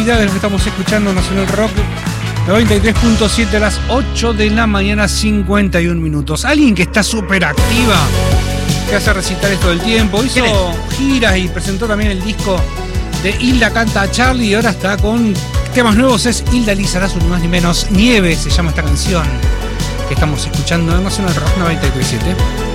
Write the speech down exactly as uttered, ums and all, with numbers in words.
actividad de lo que estamos escuchando Nacional Rock noventa y tres punto siete a las ocho de la mañana, cincuenta y un minutos. Alguien que está súper activa, que hace recitales todo el tiempo, hizo giras y presentó también el disco de Hilda Canta a Charlie y ahora está con temas nuevos, es Hilda Lizarazu, ni más ni menos. Nieve se llama esta canción que estamos escuchando en Nacional Rock noventa y tres punto siete.